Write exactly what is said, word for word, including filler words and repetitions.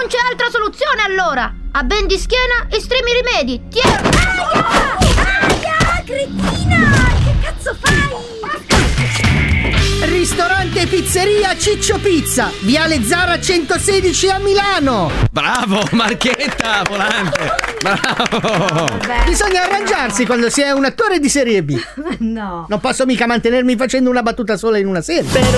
c'è altra soluzione allora. A ben di schiena, estremi rimedi. Tieni. Aia! Aia! Cretina! Che cazzo fai? Ristorante e pizzeria Ciccio Pizza, Viale Zara centosedici a Milano. Bravo, Marchetta, volante. Bravo. Bisogna arrangiarsi quando si è un attore di serie B. No. Non posso mica mantenermi facendo una battuta sola in una serie.